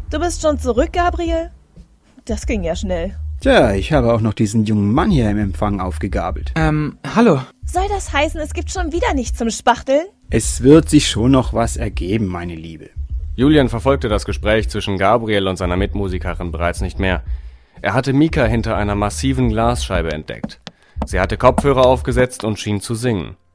Du bist schon zurück, Gabriel? Das ging ja schnell. Tja, ich habe auch noch diesen jungen Mann hier im Empfang aufgegabelt. Hallo. Soll das heißen, es gibt schon wieder nichts zum Spachteln? Es wird sich schon noch was ergeben, meine Liebe. Julian verfolgte das Gespräch zwischen Gabriel und seiner Mitmusikerin bereits nicht mehr. Er hatte Mika hinter einer massiven Glasscheibe entdeckt. Sie hatte Kopfhörer aufgesetzt und schien zu singen.